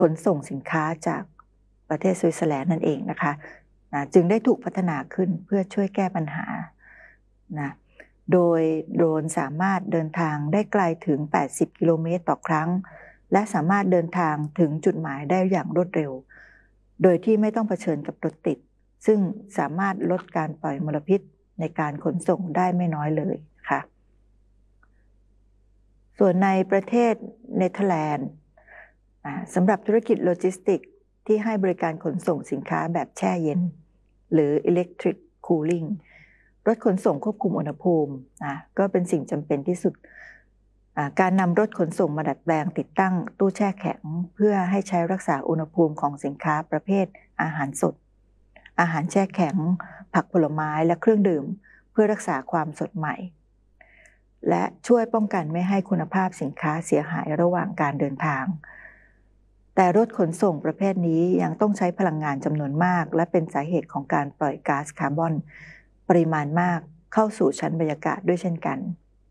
ขนส่งสินค้าจากประเทศสวิตเซอร์แลนด์นั่นเองนะคะจึงได้ถูกพัฒนาขึ้นเพื่อช่วยแก้ปัญหานะโดยโดรนสามารถเดินทางได้ไกลถึง80กิโลเมตรต่อครั้งและสามารถเดินทางถึงจุดหมายได้อย่างรวดเร็วโดยที่ไม่ต้องเผชิญกับรถติดซึ่งสามารถลดการปล่อยมลพิษในการขนส่งได้ไม่น้อยเลยค่ะส่วนในประเทศเนเธอร์แลนด์สำหรับธุรกิจโลจิสติกที่ให้บริการขนส่งสินค้าแบบแช่เย็นหรือ Electric Cooling รถขนส่งควบคุมอุณหภูมิก็เป็นสิ่งจำเป็นที่สุดการนำรถขนส่งมาดัดแปลงติดตั้งตู้แช่แข็งเพื่อให้ใช้รักษาอุณหภูมิของสินค้าประเภทอาหารสดอาหารแช่แข็งผักผลไม้และเครื่องดื่มเพื่อรักษาความสดใหม่และช่วยป้องกันไม่ให้คุณภาพสินค้าเสียหายระหว่างการเดินทางแต่รถขนส่งประเภทนี้ยังต้องใช้พลังงานจำนวนมากและเป็นสาเหตุของการปล่อยก๊าซคาร์บอนปริมาณมากเข้าสู่ชั้นบรรยากาศด้วยเช่นกัน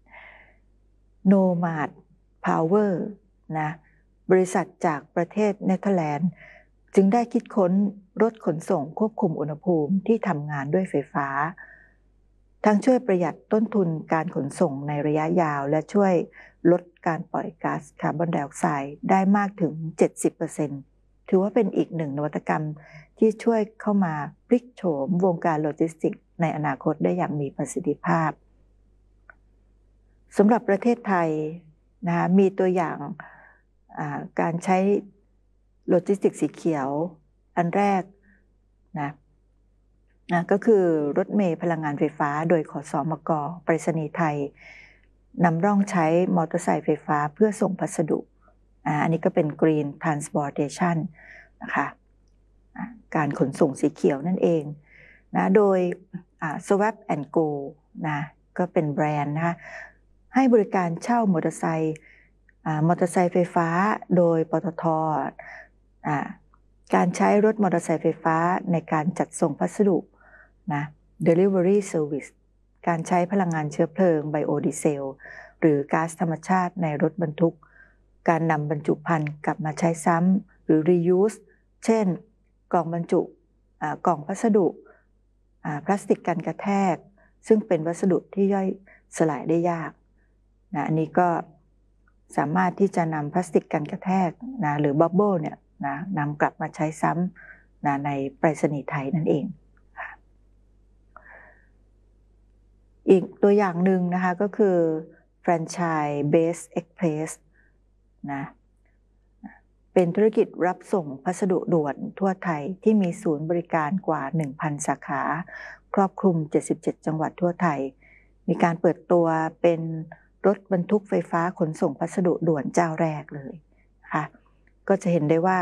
Nomad Power บริษัทจากประเทศเนเธอร์แลนด์จึงได้คิดค้นรถขนส่งควบคุมอุณหภูมิที่ทำงานด้วยไฟฟ้าทั้งช่วยประหยัดต้นทุนการขนส่งในระยะยาวและช่วยลดการปล่อยก๊าซคาร์บอนไดออกไซด์ได้มากถึง 70% ถือว่าเป็นอีกหนึ่งนวัตกรรมที่ช่วยเข้ามาพลิกโฉมวงการโลจิสติกส์ในอนาคตได้อย่างมีประสิทธิภาพสำหรับประเทศไทยมีตัวอย่างการใช้โลจิสติกส์สีเขียวอันแรกก็คือรถเมล์พลังงานไฟฟ้าโดยขสมก.ไปรษณีย์ไทยนำร่องใช้มอเตอร์ไซค์ไฟฟ้าเพื่อส่งพัสดุอันนี้ก็เป็น Green Transportation นะคะการขนส่งสีเขียวนั่นเองโดยSwap and Go ก็เป็นแบรนด์ให้บริการเช่ามอเตอร์ไซค์ไฟฟ้าโดยปตท.การใช้รถมอเตอร์ไซค์ไฟฟ้าในการจัดส่งพัสดุDelivery Service การใช้พลังงานเชื้อเพลิงไบโอดีเซลหรือก๊าซธรรมชาติในรถบรรทุกการนำบรรจุภัณฑ์กลับมาใช้ซ้ำหรือ reuse เช่นกล่องบรรจุกล่องพัสดุพลาสติกกันกระแทกซึ่งเป็นวัสดุที่ย่อยสลายได้ยากอันนี้ก็สามารถที่จะนำพลาสติกกันกระแทกหรือบับเบิลเนี่ยนำกลับมาใช้ซ้ำในไปรษณีย์ไทยนั่นเองอีกตัวอย่างหนึ่งนะคะก็คือแฟรนไชส์เบสเอ็กเพรสเป็นธุรกิจรับส่งพัสดุด่วนทั่วไทยที่มีศูนย์บริการกว่า 1,000 สาขาครอบคลุม77จังหวัดทั่วไทยมีการเปิดตัวเป็นรถบรรทุกไฟฟ้าขนส่งพัสดุด่วนเจ้าแรกเลยค่ะก็จะเห็นได้ว่า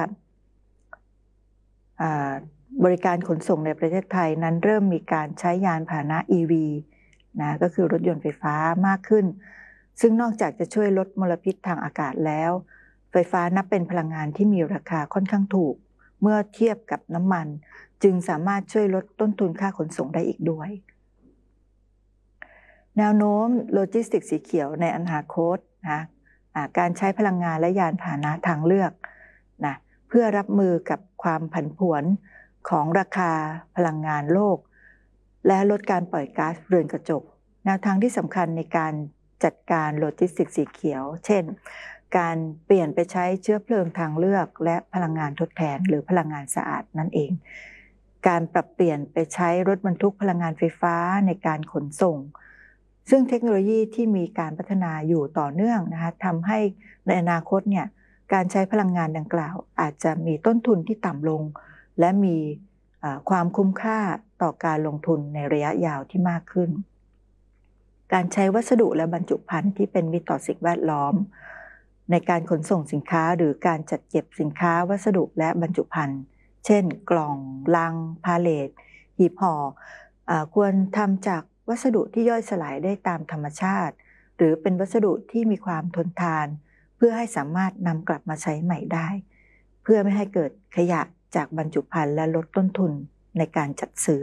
บริการขนส่งในประเทศไทยนั้นเริ่มมีการใช้ยานพาหนะ EV ก็คือรถยนต์ไฟฟ้ามากขึ้นซึ่งนอกจากจะช่วยลดมลพิษทางอากาศแล้วไฟฟ้านับเป็นพลังงานที่มีราคาค่อนข้างถูกเมื่อเทียบกับน้ำมันจึงสามารถช่วยลดต้นทุนค่าขนส่งได้อีกด้วยแนวโน้มโลจิสติกส์สีเขียวในอนาคตการใช้พลังงานและยานพาหนะทางเลือกเพื่อรับมือกับความผันผวนของราคาพลังงานโลกและลดการปล่อยก๊าซเรือนกระจกแนวทางที่สำคัญในการจัดการโลจิสติกส์สีเขียวเช่นการเปลี่ยนไปใช้เชื้อเพลิงทางเลือกและพลังงานทดแทนหรือพลังงานสะอาดนั่นเองการปรับเปลี่ยนไปใช้รถบรรทุกพลังงานไฟฟ้าในการขนส่งซึ่งเทคโนโลยีที่มีการพัฒนาอยู่ต่อเนื่องทำให้ในอนาคตเนี่ยการใช้พลังงานดังกล่าวอาจจะมีต้นทุนที่ต่ำลงและมีความคุ้มค่าต่อการลงทุนในระยะยาวที่มากขึ้นการใช้วัสดุและบรรจุภัณฑ์ที่เป็นมิตรต่อสิ่งแวดล้อมในการขนส่งสินค้าหรือการจัดเก็บสินค้าวัสดุและบรรจุภัณฑ์เช่นกล่องลังพาเลทหีบห่อควรทำจากวัสดุที่ย่อยสลายได้ตามธรรมชาติหรือเป็นวัสดุที่มีความทนทานเพื่อให้สามารถนำกลับมาใช้ใหม่ได้เพื่อไม่ให้เกิดขยะจากบรรจุภัณฑ์และลดต้นทุนในการจัดซื้อ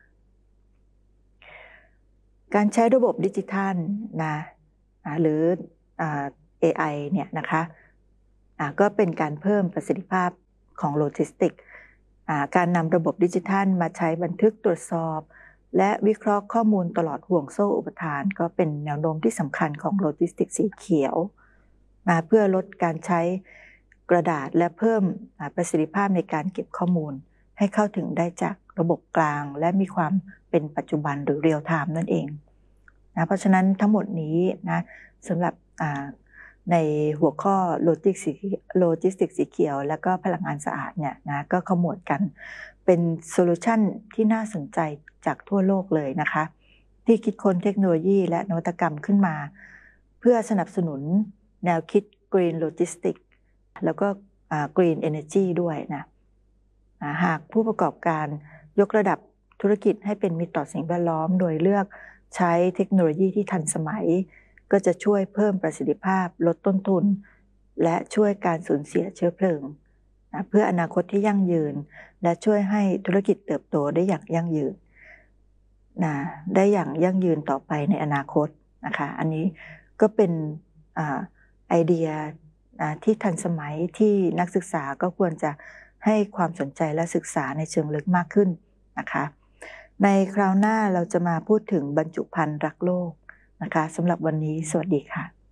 การใช้ระบบดิจิทัลหรือAI เนี่ยนะคะก็เป็นการเพิ่มประสิทธิภาพของโลจิสติกส์การนำระบบดิจิทัลมาใช้บันทึกตรวจสอบและวิเคราะห์ข้อมูลตลอดห่วงโซ่อุปทานก็เป็นแนวโน้มที่สำคัญของโลจิสติกส์สีเขียวเพื่อลดการใช้กระดาษและเพิ่มประสิทธิภาพในการเก็บข้อมูลให้เข้าถึงได้จากระบบกลางและมีความเป็นปัจจุบันหรือเรียลไทม์นั่นเองเพราะฉะนั้นทั้งหมดนี้สำหรับในหัวข้อโลจิสติกส์สีเขียวและก็พลังงานสะอาดเนี่ยก็ขมวดกันเป็นโซลูชันที่น่าสนใจจากทั่วโลกเลยนะคะที่คิดค้นเทคโนโลยีและนวัตกรรมขึ้นมาเพื่อสนับสนุนแนวคิด Green Logistics แล้วก็Green Energy ด้วยหากผู้ประกอบการยกระดับธุรกิจให้เป็นมิตรต่อสิ่งแวดล้อมโดยเลือกใช้เทคโนโลยีที่ทันสมัยก็จะช่วยเพิ่มประสิทธิภาพลดต้นทุนและช่วยการสูญเสียเชื้อเพลิงเพื่ออนาคตที่ยั่งยืนและช่วยให้ธุรกิจเติบโตได้อย่างยั่งยืนได้อย่างยั่งยืนต่อไปในอนาคตนะคะอันนี้ก็เป็นไอเดียที่ทันสมัยที่นักศึกษาก็ควรจะให้ความสนใจและศึกษาในเชิงลึกมากขึ้นนะคะในคราวหน้าเราจะมาพูดถึงบรรจุภัณฑ์รักโลกนะคะสำหรับวันนี้สวัสดีค่ะ